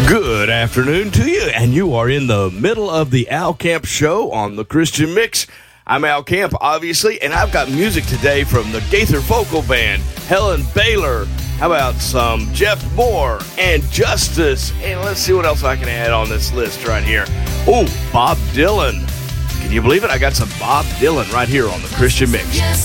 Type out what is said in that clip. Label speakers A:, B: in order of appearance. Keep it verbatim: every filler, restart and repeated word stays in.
A: Good afternoon to you, and you are in the middle of the Al Camp Show on the Christian Mix. I'm Al Camp, obviously, and I've got music today from the Gaither Vocal Band, Helen Baylor. How about some Jeff Moore and Justice? And let's see what else I can add on this list right here. Oh, Bob Dylan. Can you believe it? I got some Bob Dylan right here on the Christian Mix.